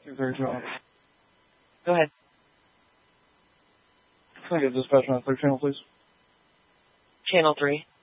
232 on. Go ahead. Can I get dispatch on the third channel, please? Channel 3.